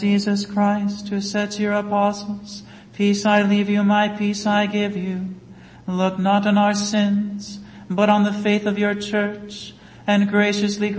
Jesus Christ, who said to your apostles, "Peace I leave you, my peace I give you. Look not on our sins, but on the faith of your church, and graciously